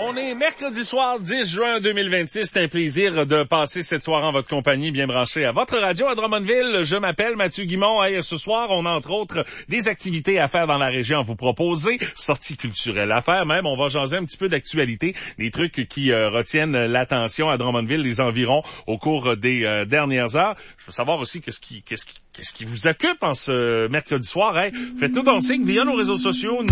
On est mercredi soir, 10 juin 2026. C'est un plaisir de passer cette soirée en votre compagnie, bien branchée à votre radio à Drummondville. Je m'appelle Mathieu Guimond. Hey, ce soir, on a entre autres des activités à faire dans la région à vous proposer, sorties culturelles à faire même. On va jaser un petit peu d'actualité, des trucs qui retiennent l'attention à Drummondville, les environs au cours des dernières heures. Je veux savoir aussi qu'est-ce qui vous occupe en ce mercredi soir. Hey, faites-nous donc signe via nos réseaux sociaux.